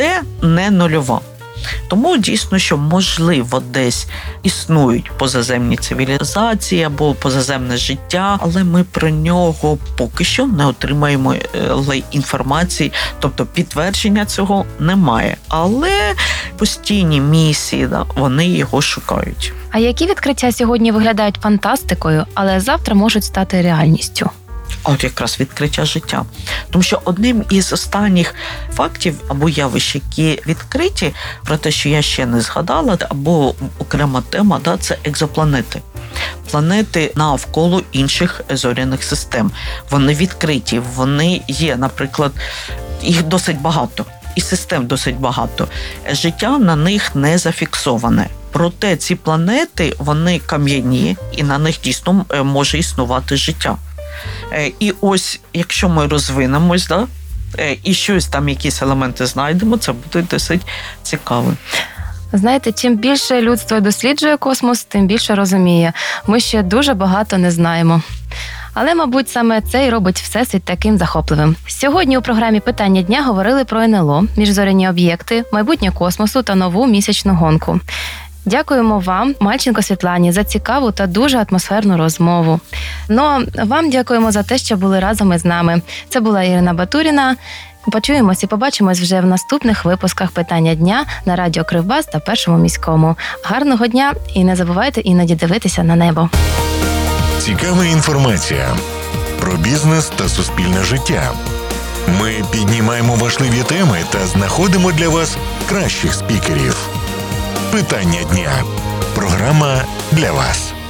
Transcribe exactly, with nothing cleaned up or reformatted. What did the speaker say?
проте не нульова. Тому дійсно, що можливо десь існують позаземні цивілізації або позаземне життя, але ми про нього поки що не отримаємо інформації, тобто підтвердження цього немає. Але постійні місії, да, вони його шукають. А які відкриття сьогодні виглядають фантастикою, але завтра можуть стати реальністю? А от якраз відкриття життя. Тому що одним із останніх фактів або явищ, які відкриті, про те, що я ще не згадала, або окрема тема, да, це екзопланети. Планети навколо інших зоряних систем. Вони відкриті, вони є, наприклад, їх досить багато, і систем досить багато. Життя на них не зафіксоване. Проте ці планети, вони кам'яні, і на них дійсно може існувати життя. І ось, якщо ми розвинемось, да, і щось там, якісь елементи знайдемо, це буде досить цікаво. Знаєте, чим більше людство досліджує космос, тим більше розуміє. Ми ще дуже багато не знаємо. Але, мабуть, саме це і робить Всесвіт таким захопливим. Сьогодні у програмі «Питання дня» говорили про ен ел о, міжзоряні об'єкти, майбутнє космосу та нову місячну гонку. Дякуємо вам, Мальченко Світлані, за цікаву та дуже атмосферну розмову. Ну, а вам дякуємо за те, що були разом із нами. Це була Ірина Батуріна. Почуємось і побачимось вже в наступних випусках «Питання дня» на радіо Кривбас та Першому міському. Гарного дня і не забувайте іноді дивитися на небо. Цікава інформація про бізнес та суспільне життя. Ми піднімаємо важливі теми та знаходимо для вас кращих спікерів. «Питання дня» – програма для вас.